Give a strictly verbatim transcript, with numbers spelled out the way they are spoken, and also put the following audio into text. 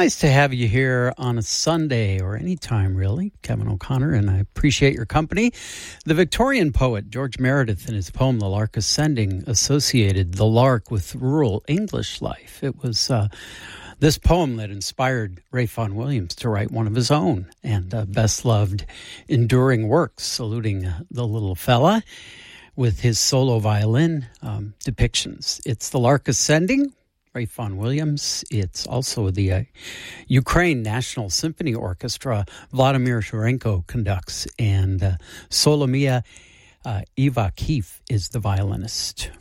nice to have you here on a Sunday or any time, really, Kevin O'Connor, and I appreciate your company. The Victorian poet George Meredith, in his poem The Lark Ascending, associated the lark with rural English life. It was uh, this poem that inspired Ray Vaughan Williams to write one of his own and uh, best-loved enduring works, saluting uh, the little fella with his solo violin um, depictions. It's The Lark Ascending, Ray Vaughan Williams. It's also the uh, Ukraine National Symphony Orchestra. Vladimir Shurenko conducts, and uh, Solomia uh, Ivakhiv is the violinist.